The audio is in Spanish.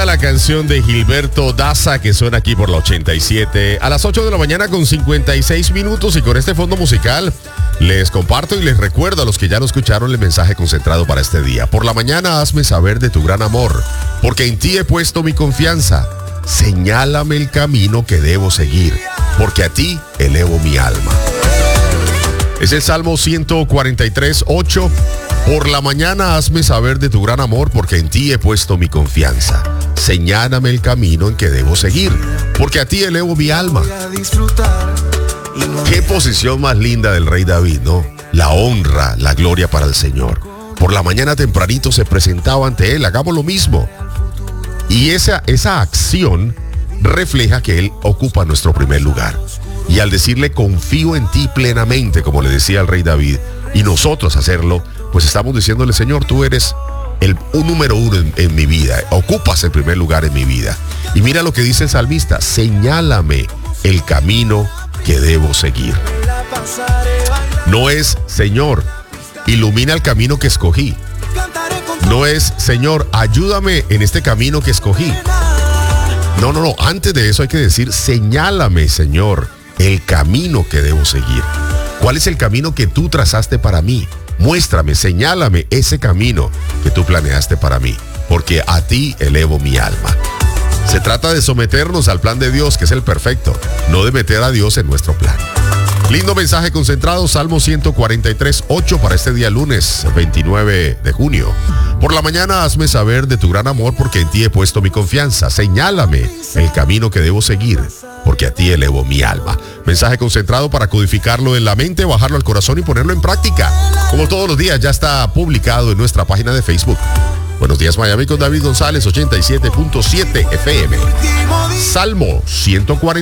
bonita la canción de Gilberto Daza que suena aquí por la 87 a las 8 de la mañana con 56 minutos, y con este fondo musical les comparto y les recuerdo a los que ya lo escucharon el mensaje concentrado para este día. Por la mañana hazme saber de tu gran amor, porque en ti he puesto mi confianza. Señálame el camino que debo seguir, porque a ti elevo mi alma. Es el Salmo 143:8. Por la mañana hazme saber de tu gran amor, porque en ti he puesto mi confianza. Señálame el camino en que debo seguir, porque a ti elevo mi alma. Qué posición más linda del rey David, ¿no? La honra, la gloria para el Señor. Por la mañana tempranito se presentaba ante él. Hagamos lo mismo. Y esa acción refleja que él ocupa nuestro primer lugar. Y al decirle confío en ti plenamente, como le decía el rey David, y nosotros hacerlo, pues estamos diciéndole, Señor, tú eres un número uno en mi vida, ocupas el primer lugar en mi vida. Y mira lo que dice el salmista: señálame el camino que debo seguir. No es, Señor, ilumina el camino que escogí. No es, Señor, ayúdame en este camino que escogí. No. Antes de eso hay que decir, señálame, Señor, el camino que debo seguir. ¿Cuál es el camino que tú trazaste para mí? Muéstrame, señálame ese camino que tú planeaste para mí, porque a ti elevo mi alma. Se trata de someternos al plan de Dios, que es el perfecto, no de meter a Dios en nuestro plan. Lindo mensaje concentrado, Salmo 143:8 para este día lunes 29 de junio. Por la mañana hazme saber de tu gran amor, porque en ti he puesto mi confianza. Señálame el camino que debo seguir, porque a ti elevo mi alma. Mensaje concentrado para codificarlo en la mente, bajarlo al corazón y ponerlo en práctica. Como todos los días, ya está publicado en nuestra página de Facebook. Buenos días, Miami, con David González, 87.7 FM. Salmo 143.